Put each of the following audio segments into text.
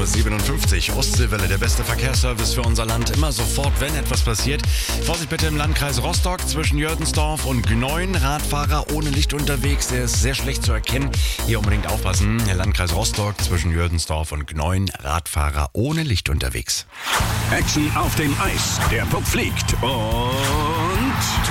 7:57 Uhr. Ostseewelle, der beste Verkehrsservice für unser Land. Immer sofort, wenn etwas passiert. Vorsicht bitte im Landkreis Rostock zwischen Jördensdorf und Gneuen. Radfahrer ohne Licht unterwegs, der ist sehr schlecht zu erkennen. Hier unbedingt aufpassen. Der Landkreis Rostock zwischen Jördensdorf und Gneuen. Radfahrer ohne Licht unterwegs. Action auf dem Eis. Der Puck fliegt und...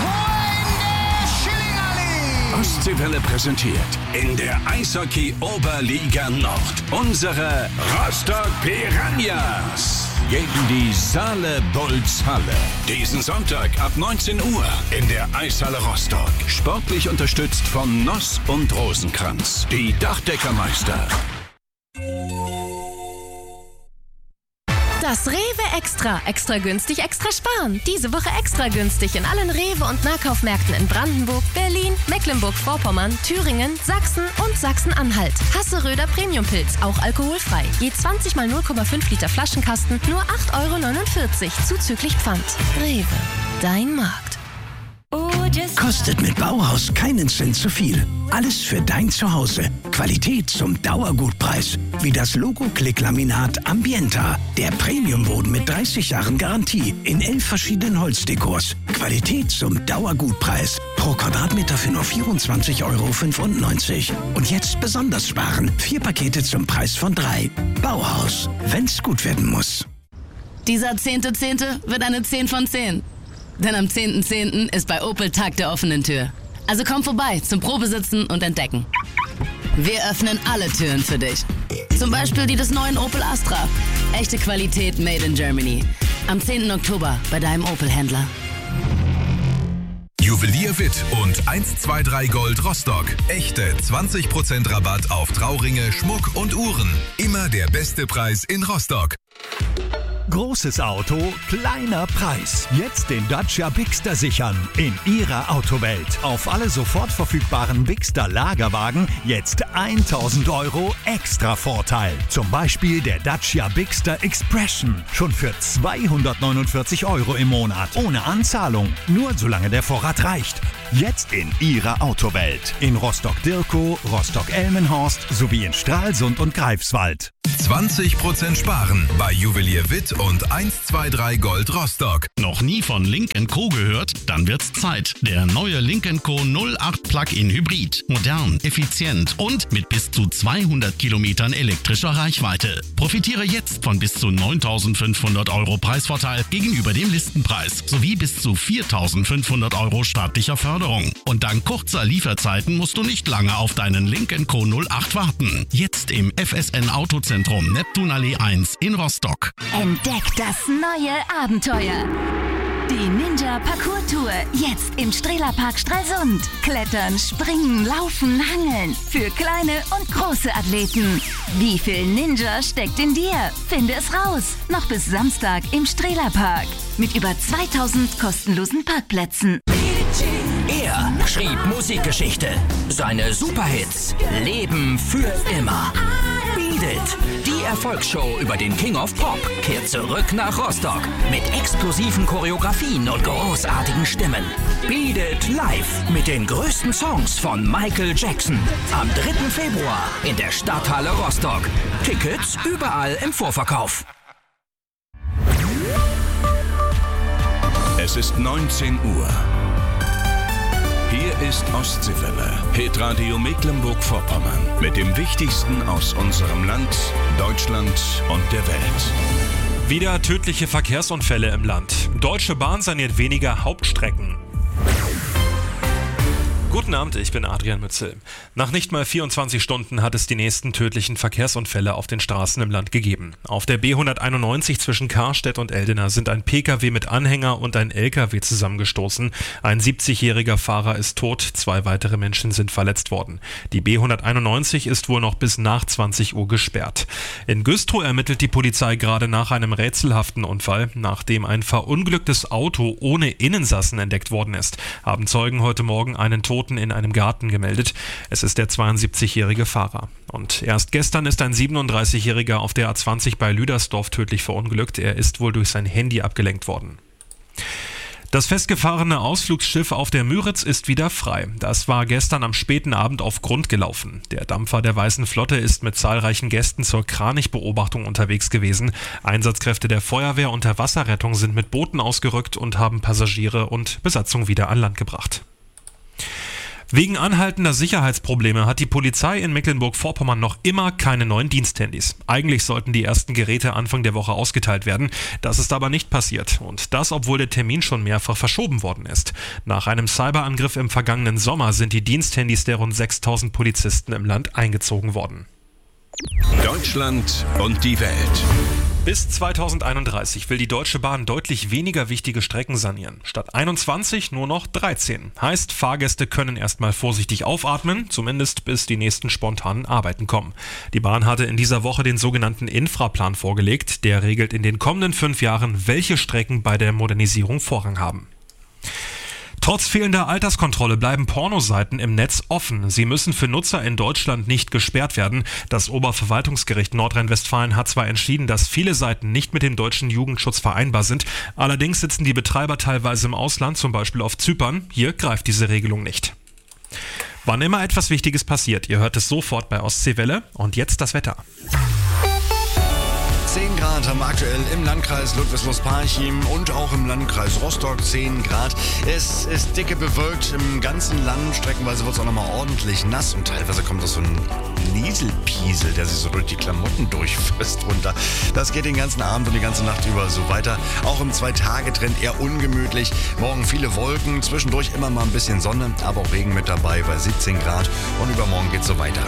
Ostseewelle präsentiert in der Eishockey-Oberliga Nord unsere Rostock Piranhas gegen die Saale Bulls Halle. Diesen Sonntag ab 19 Uhr in der Eishalle Rostock. Sportlich unterstützt von Noss und Rosenkranz, die Dachdeckermeister. Das Rewe Extra. Extra günstig, extra sparen. Diese Woche extra günstig in allen Rewe- und Nahkaufmärkten in Brandenburg, Berlin, Mecklenburg-Vorpommern, Thüringen, Sachsen und Sachsen-Anhalt. Hasseröder Premiumpilz, auch alkoholfrei. Je 20 mal 0,5 Liter Flaschenkasten, nur 8,49 € zuzüglich Pfand. Rewe, dein Markt. Kostet mit Bauhaus keinen Cent zu viel. Alles für dein Zuhause. Qualität zum Dauergutpreis. Wie das Logo-Klick-Laminat Ambienta. Der Premiumboden mit 30 Jahren Garantie. In 11 verschiedenen Holzdekors. Qualität zum Dauergutpreis. Pro Quadratmeter für nur 24,95 €. Und jetzt besonders sparen. 4 Pakete zum Preis von 3. Bauhaus. Wenn's gut werden muss. Dieser 10.10. wird eine 10 von 10. Denn am 10.10. ist bei Opel Tag der offenen Tür. Also komm vorbei zum Probesitzen und Entdecken. Wir öffnen alle Türen für dich. Zum Beispiel die des neuen Opel Astra. Echte Qualität made in Germany. Am 10. Oktober bei deinem Opel-Händler. Juwelier Witt und 123 Gold Rostock. Echte 20% Rabatt auf Trauringe, Schmuck und Uhren. Immer der beste Preis in Rostock. Großes Auto, kleiner Preis. Jetzt den Dacia Bigster sichern in Ihrer Autowelt. Auf alle sofort verfügbaren Bigster Lagerwagen jetzt 1.000 € extra Vorteil. Zum Beispiel der Dacia Bigster Expression. Schon für 249 € im Monat. Ohne Anzahlung. Nur solange der Vorrat reicht. Jetzt in Ihrer Autowelt. In Rostock-Dirkow, Rostock-Elmenhorst sowie in Stralsund und Greifswald. 20% sparen bei Juwelier Witt und 123 Gold Rostock. Noch nie von Lynk & Co. gehört? Dann wird's Zeit. Der neue Lynk & Co. 08 Plug-in Hybrid. Modern, effizient und mit bis zu 200 Kilometern elektrischer Reichweite. Profitiere jetzt von bis zu 9.500 € Preisvorteil gegenüber dem Listenpreis sowie bis zu 4.500 € staatlicher Förderung. Und dank kurzer Lieferzeiten musst du nicht lange auf deinen Lynk & Co. 08 warten. Jetzt im FSN Autozentrum Neptunallee 1 in Rostock. Entdeck das neue Abenteuer. Die Ninja Parkour Tour. Jetzt im Strehlerpark Stralsund. Klettern, springen, laufen, hangeln. Für kleine und große Athleten. Wie viel Ninja steckt in dir? Finde es raus. Noch bis Samstag im Strehlerpark. Mit über 2000 kostenlosen Parkplätzen. Er schrieb Musikgeschichte. Seine Superhits leben für immer. Beat It, die Erfolgsshow über den King of Pop, kehrt zurück nach Rostock mit explosiven Choreografien und großartigen Stimmen. Beat It live mit den größten Songs von Michael Jackson. Am 3. Februar in der Stadthalle Rostock. Tickets überall im Vorverkauf. Es ist 19 Uhr. Hier ist Ostseewelle, Hitradio Mecklenburg-Vorpommern. Mit dem Wichtigsten aus unserem Land, Deutschland und der Welt. Wieder tödliche Verkehrsunfälle im Land. Deutsche Bahn saniert weniger Hauptstrecken. Guten Abend, ich bin Adrian Mützel. Nach nicht mal 24 Stunden hat es die nächsten tödlichen Verkehrsunfälle auf den Straßen im Land gegeben. Auf der B191 zwischen Karstedt und Eldena sind ein Pkw mit Anhänger und ein Lkw zusammengestoßen. Ein 70-jähriger Fahrer ist tot, 2 weitere Menschen sind verletzt worden. Die B191 ist wohl noch bis nach 20 Uhr gesperrt. In Güstrow ermittelt die Polizei gerade nach einem rätselhaften Unfall. Nachdem ein verunglücktes Auto ohne Innensassen entdeckt worden ist, haben Zeugen heute Morgen einen Toten in einem Garten gemeldet. Es ist der 72-jährige Fahrer. Und erst gestern ist ein 37-jähriger auf der A20 bei Lüdersdorf tödlich verunglückt. Er ist wohl durch sein Handy abgelenkt worden. Das festgefahrene Ausflugsschiff auf der Müritz ist wieder frei. Das war gestern am späten Abend auf Grund gelaufen. Der Dampfer der Weißen Flotte ist mit zahlreichen Gästen zur Kranichbeobachtung unterwegs gewesen. Einsatzkräfte der Feuerwehr und der Wasserrettung sind mit Booten ausgerückt und haben Passagiere und Besatzung wieder an Land gebracht. Wegen anhaltender Sicherheitsprobleme hat die Polizei in Mecklenburg-Vorpommern noch immer keine neuen Diensthandys. Eigentlich sollten die ersten Geräte Anfang der Woche ausgeteilt werden. Das ist aber nicht passiert. Und das, obwohl der Termin schon mehrfach verschoben worden ist. Nach einem Cyberangriff im vergangenen Sommer sind die Diensthandys der rund 6.000 Polizisten im Land eingezogen worden. Deutschland und die Welt. Bis 2031 will die Deutsche Bahn deutlich weniger wichtige Strecken sanieren. Statt 21 nur noch 13. Heißt, Fahrgäste können erstmal vorsichtig aufatmen, zumindest bis die nächsten spontanen Arbeiten kommen. Die Bahn hatte in dieser Woche den sogenannten Infraplan vorgelegt. Der regelt in den kommenden 5 Jahren, welche Strecken bei der Modernisierung Vorrang haben. Trotz fehlender Alterskontrolle bleiben Pornoseiten im Netz offen. Sie müssen für Nutzer in Deutschland nicht gesperrt werden. Das Oberverwaltungsgericht Nordrhein-Westfalen hat zwar entschieden, dass viele Seiten nicht mit dem deutschen Jugendschutz vereinbar sind. Allerdings sitzen die Betreiber teilweise im Ausland, zum Beispiel auf Zypern. Hier greift diese Regelung nicht. Wann immer etwas Wichtiges passiert, ihr hört es sofort bei Ostseewelle. Und jetzt das Wetter. 10 Grad haben wir aktuell im Landkreis Ludwigslust-Parchim und auch im Landkreis Rostock 10 Grad. Es ist dicke bewölkt im ganzen Land. Streckenweise wird es auch nochmal ordentlich nass und teilweise kommt auch so ein Nieselpiesel, der sich so durch die Klamotten durchfrisst runter. Das geht den ganzen Abend und die ganze Nacht über so weiter. Auch im 2-Tage-Trend eher ungemütlich. Morgen viele Wolken, zwischendurch immer mal ein bisschen Sonne, aber auch Regen mit dabei bei 17 Grad. Und übermorgen geht's so weiter.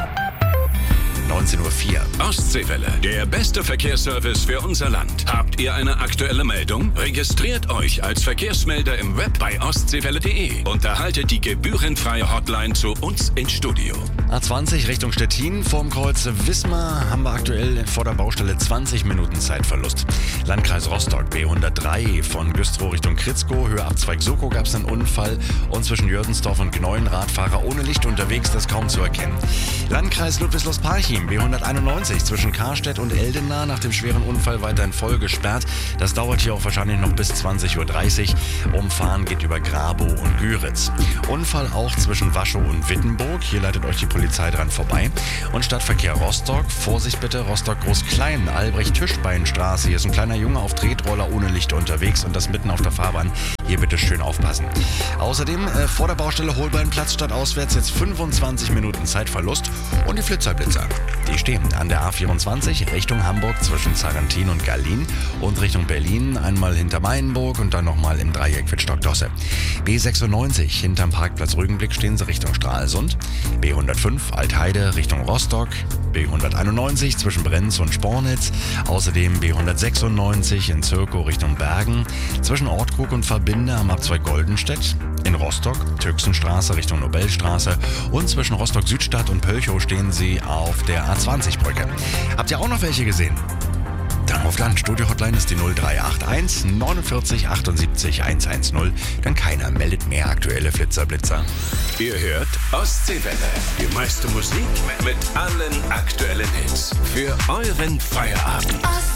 19:04 Uhr. Ostseewelle, der beste Verkehrsservice für unser Land. Habt ihr eine aktuelle Meldung? Registriert euch als Verkehrsmelder im Web bei ostseewelle.de und erhaltet die gebührenfreie Hotline zu uns ins Studio. A20 Richtung Stettin, vorm Kreuz Wismar haben wir aktuell vor der Baustelle 20 Minuten Zeitverlust. Landkreis Rostock B103 von Güstrow Richtung Kritzkow, Höhe Abzweig Soko gab es einen Unfall und zwischen Jördensdorf und Gneuen Radfahrer ohne Licht unterwegs, das kaum zu erkennen. Landkreis Ludwigslust-Parchim B191 zwischen Karstedt und Eldena nach dem schweren Unfall weiterhin voll gesperrt. Das dauert hier auch wahrscheinlich noch bis 20:30 Uhr. Umfahren geht über Grabow und Güritz. Unfall auch zwischen Waschow und Wittenburg. Hier leitet euch die Polizei dran vorbei. Und Stadtverkehr Rostock. Vorsicht bitte, Rostock Groß-Klein, Albrecht-Tischbeinstraße. Hier ist ein kleiner Junge auf Tretroller ohne Licht unterwegs und das mitten auf der Fahrbahn. Hier bitte schön aufpassen. Außerdem vor der Baustelle Holbeinplatz statt auswärts jetzt 25 Minuten Zeitverlust und die Flitzerblitzer. Die stehen an der A24 Richtung Hamburg zwischen Zarrentin und Gallin und Richtung Berlin einmal hinter Mainburg und dann nochmal im Dreieck Wittstock-Dosse. B96 hinterm Parkplatz Rügenblick stehen sie Richtung Stralsund. B105 Altheide Richtung Rostock. B191 zwischen Brenz und Spornitz. Außerdem B196 in Zirkow Richtung Bergen. Zwischen Ortkrug und Verbinde am Abzweig Goldenstedt. In Rostock, Türksenstraße Richtung Nobelstraße und zwischen Rostock-Südstadt und Pölchow stehen sie auf der A20-Brücke. Habt ihr auch noch welche gesehen? Dann ruft an. Studio-Hotline ist die 0381 49 78 110. Dann keiner meldet mehr aktuelle Flitzerblitzer. Ihr hört Ostseewelle. Die meiste Musik mit allen aktuellen Hits. Für euren Feierabend.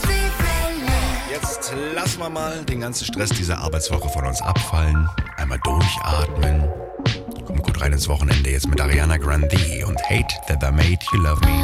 Jetzt lassen wir mal den ganzen Stress dieser Arbeitswoche von uns abfallen. Einmal durchatmen. Kommt gut rein ins Wochenende jetzt mit Ariana Grande und Hate That I Made You Love Me.